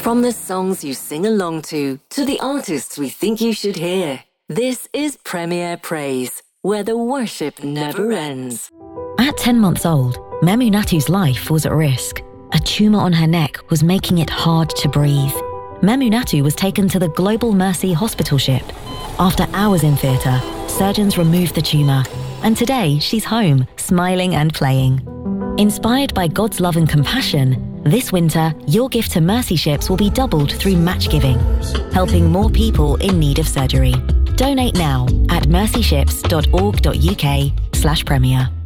From the songs you sing along to the artists we think you should hear. This is Premier Praise, where the worship never ends. At 10 months old, Memunatu's life was at risk. A tumour on her neck was making it hard to breathe. Memunatu was taken to the Global Mercy hospital ship. After hours in theatre, surgeons removed the tumour, and today she's home, smiling and playing. Inspired by God's love and compassion, this winter, your gift to Mercy Ships will be doubled through match giving, helping more people in need of surgery. Donate now at mercyships.org.uk/premier.